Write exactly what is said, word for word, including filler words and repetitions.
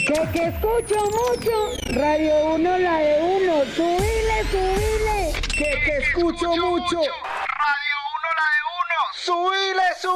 Que que escucho mucho, Radio Uno la de uno, subile, subile. Que que escucho mucho, Radio Uno la de uno, subile, subile.